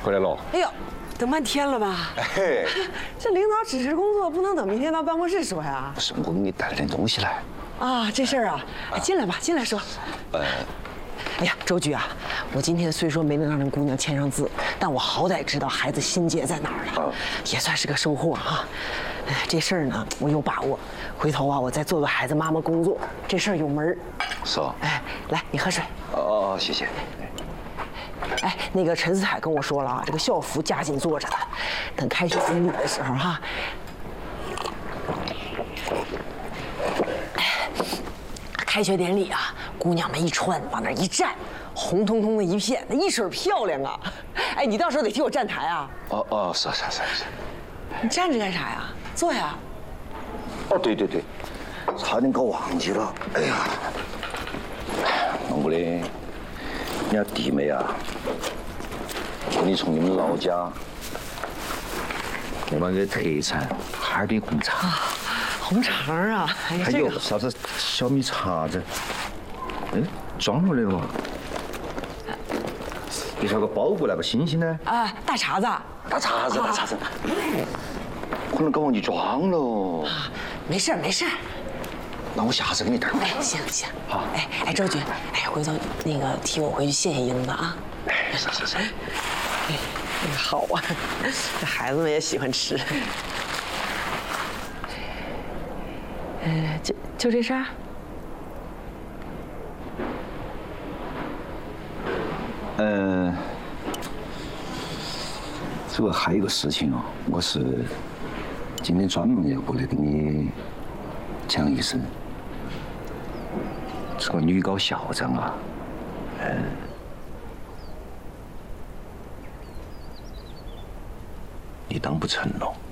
回来了。 哎呦，等半天了吧？ 哎， 这领导指示工作不能等明天到办公室说呀。 不是，我给你带了点东西来。 啊，这事儿啊，进来吧，进来说。哎呀，周局啊，我今天虽说没能让那姑娘签上字，但我好歹知道孩子心结在哪儿了，也算是个收获啊。哎，这事儿呢，我有把握，回头啊，我再做做孩子妈妈工作，这事儿有门儿。 是啊。 哎，来，你喝水。 哦，谢谢。 哎，那个陈思海跟我说了啊，这个校服加紧做着呢，等开学典礼的时候哈。开学典礼啊，姑娘们一穿，往那一站，红彤彤的一片，那一身漂亮啊！哎，你到时候得替我站台啊！ 哦，是。 你站着干啥呀？坐呀！ 哦，对，差点搞忘记了。哎呀，弄不的，你家弟妹啊，给你从你们老家那个特产哈尔滨红肠。 红肠啊，哎呀， 还有啥子小米碴子？哎，装回来了。你说个包裹那个星星呢？ 啊，大碴子。 大碴子。可能搞忘记装了。 没事。 那我下次给你带。 哎，行。好。哎，周局，哎，回头那个替我回去谢谢英子啊。 哎，是。 哎，好啊，这孩子们也喜欢吃。就这事儿。 这个还有一个事情哦，我是今天专门要过来跟你讲一声。这个女高校长啊，你当不成了。